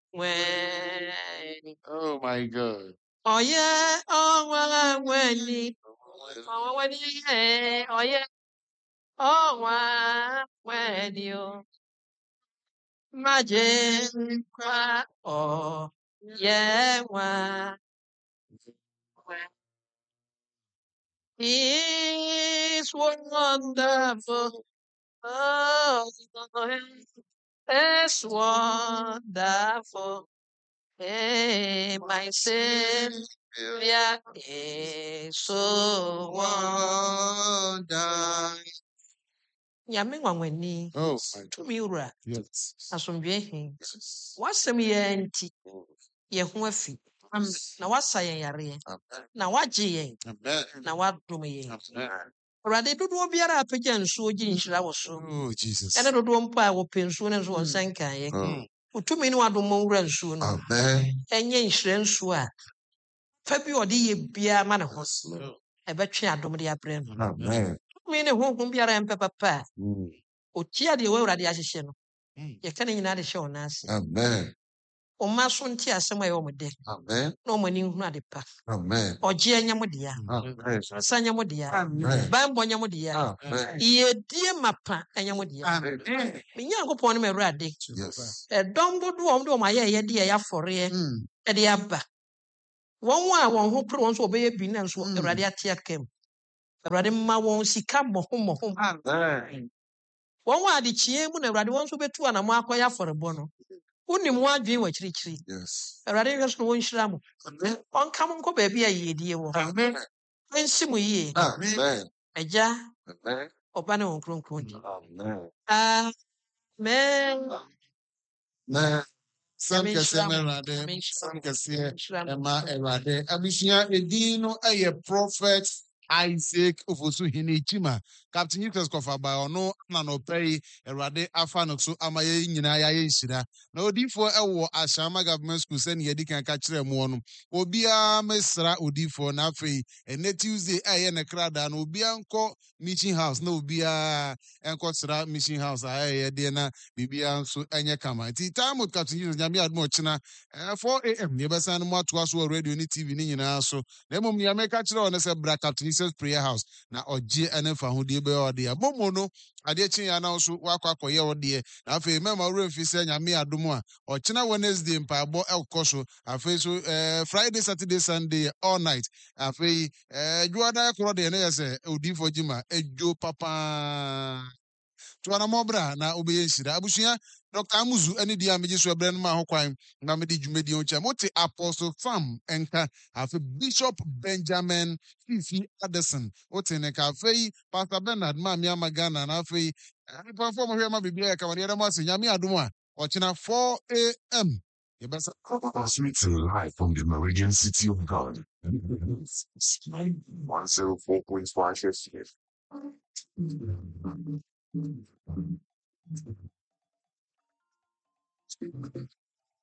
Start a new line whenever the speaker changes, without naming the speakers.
when
Oh my God.
oh yeah, oh when oh yeah, oh when you imagine oh yeah, is wonderful. Oh, it's wonderful. Hey, my Savior is so
Wonder.
Nyame nwanwani
Oh my God.
tumi wura
Yes.
asomdwe hin
Yes.
wasɛm yɛ nti
Oh,
yɛ ho afi na wasa yɛn yareɛ
amen.
na wagye yɛn
Amen.
na wadom yɛn
Amen.
awurade dodoɔ biara a apagya nsuo gye nhyira wɔ so
Oh, Jesus.
ɛne dodoɔ mpo a wɔpɛ nsuo no nso wɔ nsa nkaeɛ
Oh,
wotumi ne wadom ma nwura nsuo no
amen.
ɛnyɛ nhyira nsuo a fa bi a ɔde yɛ biara ma ne ho
Yes, Lord.
ɛbɛtwe adom de abrɛ no
Amen.
tumi ne honhom biara ɛmpɛ papa a
Mm.
otia deɛ wɔawurade ahyehyɛ no
Mm.
yɛka ne nyinaa de hyɛ wo nan ase
Amen.
ɔma so nte asɛm a ɛwɔ mo dɛ
Amen.
na ɔmo ani nhunu ade pa
Amen.
ɔgyeɛ nyɛ mo dea
Amen.
nsa nyɛ mo dea
Amen.
bambɔ nyɛ mo dea
Amen.
yɛdie mapa ɛnyɛ mo dea
Amen.
me nyankopɔn no ma awurade
Yes.
ɛdɔm dodoɔ a ɔmo de ɔmo ayɛ yɛde ɛyɛ afɔreɛ
Mm.
ɛde aba wɔn a wɔn ho pere wɔn so wɔbɛyɛ bi na nso
Mm.
awurade ate aka mu awurade ma wɔn sika mmɔho
Amen.
wɔn a adekyee mu na awurade wɔn nso bɛtu anamo akɔyɛ afɔrebɔ no wonim ho adwene wɔ akyirikyiri
Yes.
awurade hwɛ so na wɔnhyira mo
Amen.
ɔnka mo nkɔ baabi a yɛdie wɔ
Amen.
ɛnsi mo yie
Amen.
agya
Amen.
ɔba ne wɔn kronkron di
Amen.
amen
Na sam
Nyame
kɛseɛ
nhyira
ma
mo.
Awurade,
Nyame nhyira
sam
mo.
kɛseɛ
Nhyira mo.
ɛma Awurade. Abusua edin no ɛyɛ Prophet Isaac Ofosu-Hene Chima. Captain Euctus Kɔfaba ɔno na nɔpɛ yi Awurade afa no so ama yɛn nyinaa yɛayɛ nhyira. Na odiifoɔ ɛwɔ Ashama Government School sɛnea yɛdi kan ka kyerɛ mu no. Obiara mesra odiifoɔ na afei ɛnɛ Tuesday a ɛyɛ ne kradaa no obiara nkɔ Mission House na obiara ɛnkɔsra Mission House a ɛyɛ deɛ na biribiara nso ɛnyɛ kama. Nti time with Captain Euctus nyame adom ɔkyena 4 a.m. ne yɛbɛsan no mu atoa so wɔ radio ne TV ne nyinaa so. Na mmom nea meka kyerɛ wɔ no sɛ bra Captain Euctus Prayer House na ɔgye ɛne mfahodie bɛyɛ ɔdeɛ. Momo no adeɛ kyeɛ na nso wakɔ akɔyɛ ɔdeɛ. Na afei mɛma wura mfi sɛ nyame adom a ɔkyena Wednesday mpaebɔ ɛkɔ so. Afei so Friday, Saturday, Sunday all night. Afei dwoada ɛkorɔ deɛ ne yɛ sɛ odiifo gyima edwo papa tuana mɔbra na wobɛyɛ nhyira abusua dr amuzu ne deɛ a megye so ɛberɛ no ma ho kwan na mede dwumadi ho kyɛ mote apostle sam ɛnka afei bishop benjamin fifi addison wote ne ka afei pastor bernard maame ama ghana na afei nipafoɔ mohwɛ ma biribia yɛka wɔde yɛdɛ mo ase nyame adom a ɔkyena 4 a.m. yɛbɛsa
Transmitting live from the Meridian City of God. 104.5 FM.